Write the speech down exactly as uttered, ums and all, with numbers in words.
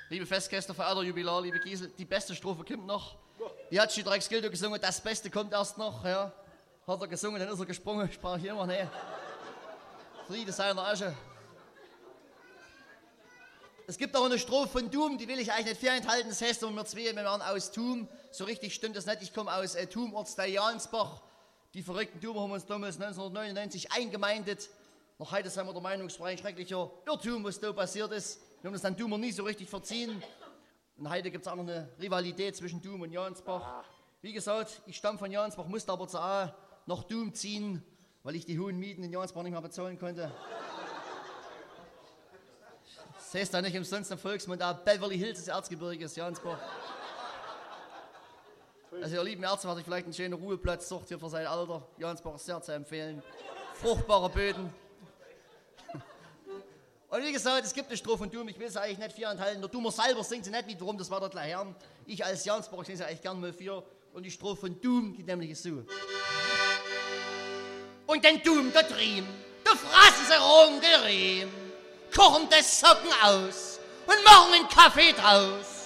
Liebe Festgäste, verehrter Jubilar, liebe Giesel, die beste Strophe kommt noch. Die hat Drecksgildo gesungen, das Beste kommt erst noch. Ja. Hat er gesungen, dann ist er gesprungen, sprach hier immer, nee. Friede sei in der Asche. Es gibt auch eine Strophe von Doom, die will ich eigentlich nicht vorenthalten. Das heißt, wir zwei, wir werden aus Thum. So richtig stimmt das nicht. Ich komme aus äh, Thum, Ortsteil Jansbach. Die verrückten Thumer haben uns damals neunzehnhundertneunundneunzig eingemeindet. Noch heute sind wir der Meinung, es war ein schrecklicher Irrtum, was da passiert ist. Wir haben das dann Thumer nie so richtig verziehen. Und heute gibt es auch noch eine Rivalität zwischen Thum und Jansbach. Wie gesagt, ich stamme von Jansbach, musste aber zur A nach Thum ziehen, weil ich die hohen Mieten in Jansbach nicht mehr bezahlen konnte. Das heißt da nicht umsonst im Volksmund, auch Beverly Hills des Erzgebirges, Jansbach. Also ihr lieben Ärzte, hatte ich vielleicht einen schönen Ruheplatz sucht hier für sein Alter. Jansbach ist sehr zu empfehlen. Fruchtbare Böden. Und wie gesagt, es gibt eine Strophe von Doom, ich will es eigentlich nicht vier enthalten. Der Doomer selber singt sie nicht wiederum, das war der gleich Herrn. Ich als Jansbach singe sie eigentlich gern mal vier. Und die Strophe von Doom geht nämlich so. Und den Doom, der Dream, da fraßen sie Rongerem, kochen das Socken aus und machen einen Kaffee draus.